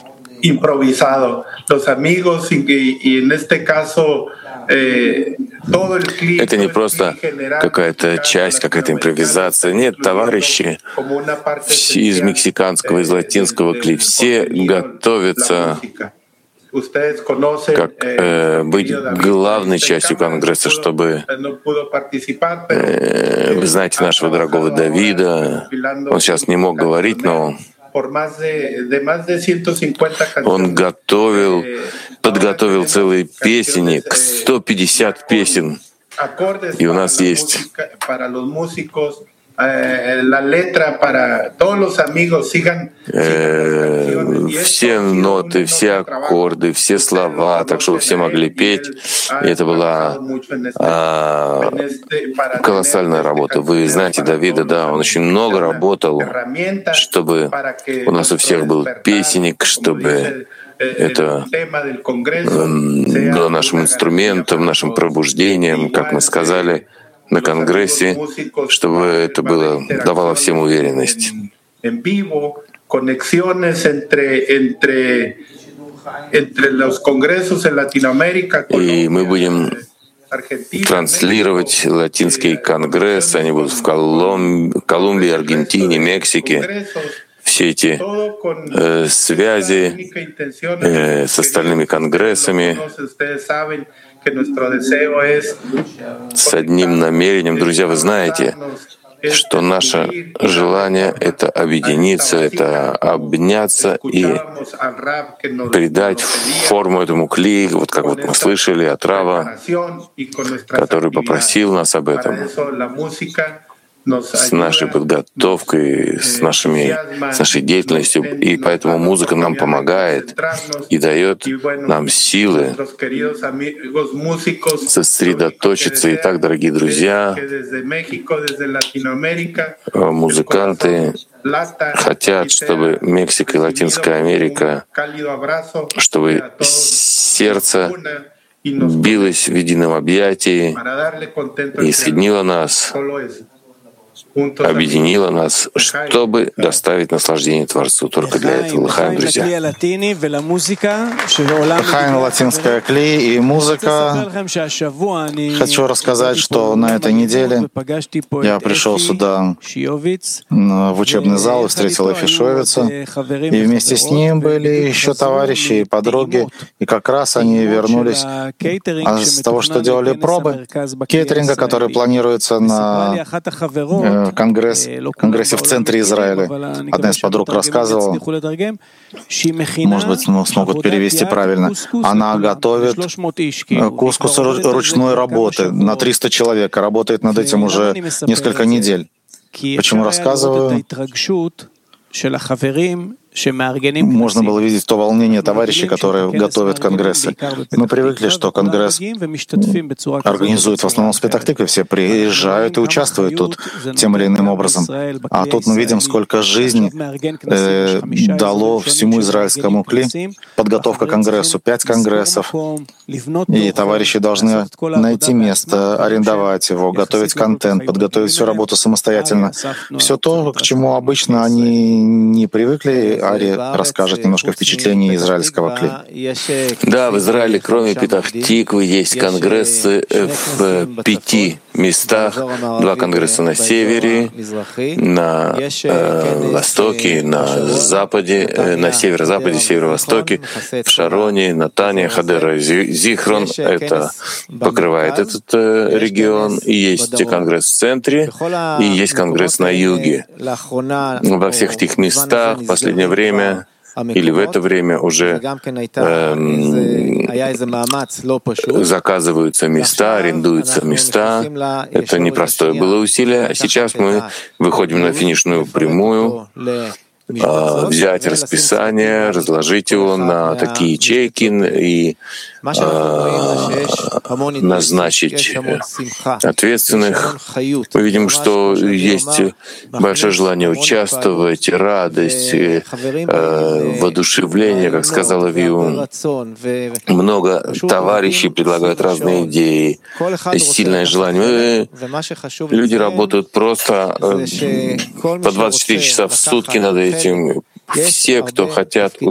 improvisado. Los amigos y en este caso todo el clip. Это не просто какая-то часть, какая-то импровизация. Нет, товарищи из мексиканского, из латинского клипа, все готовятся как быть главной частью Конгресса, чтобы, вы знаете, нашего дорогого Давида, он сейчас не мог говорить, но он подготовил целые песни, к 150 песен. И у нас есть все ноты, все аккорды, все слова, так что вы все могли петь. И это была колоссальная работа. Вы знаете Давида, да, он очень много работал, чтобы у нас у всех был песенник, чтобы это было нашим инструментом, нашим пробуждением, как мы сказали на Конгрессе, чтобы это давало всем уверенность. И мы будем транслировать латинские конгрессы, они будут в Колумбии, Аргентине, Мексике. Все эти связи с остальными конгрессами, с одним намерением. Друзья, вы знаете, что наше желание — это объединиться, это обняться и придать форму этому кли, вот как вот мы слышали от Рава, который попросил нас об этом. С нашей подготовкой, с нашей деятельностью, и поэтому музыка нам помогает и дает нам силы сосредоточиться. Итак, дорогие друзья, музыканты хотят, чтобы Мексика и Латинская Америка, чтобы сердце билось в едином объятии и соединило нас, объединила нас, чтобы доставить наслаждение Творцу. Только для этого. Лахаим, друзья. Лахаим, латинская кли и музыка. Хочу рассказать, что на этой неделе я пришел сюда в учебный зал и встретил Эфи Шовица. И вместе с ним были еще товарищи и подруги. И как раз они вернулись с того, что делали пробы кейтеринга, который планируется на конгрессе в центре Израиля. Одна из подруг рассказывала, может быть, смогут перевести правильно. Она готовит кускус ручной работы на 300 человек, работает над этим уже несколько недель. Почему рассказываю? Можно было видеть то волнение товарищей, которые готовят конгрессы. Мы привыкли, что конгресс организует в основном спектакль, все приезжают и участвуют тут тем или иным образом. А тут мы видим, сколько жизни дало всему израильскому кли подготовка к конгрессу, 5 конгрессов. И товарищи должны найти место, арендовать его, готовить контент, подготовить всю работу самостоятельно. Все то, к чему обычно они не привыкли. Ари расскажет немножко впечатлений израильского кли. Да, в Израиле, кроме Петах-Тиквы, есть конгрессы в 5 местах. 2 конгресса на севере, на востоке, на западе, на северо-западе, северо-востоке, в Шароне, Натане, Хадера, Зихрон. Это покрывает этот регион. И есть конгресс в центре, и есть конгресс на юге. Во всех этих местах в последнее время или в это время уже заказываются места, арендуются места. Это непростое было усилие. А сейчас мы выходим на финишную прямую, взять расписание, разложить его на такие ячейки и назначить ответственных. Мы видим, что есть большое желание участвовать, радость, воодушевление, как сказала Виу. Много товарищей предлагают разные идеи, сильное желание. Люди работают просто по 24 часа в сутки над этим. Все, кто хотят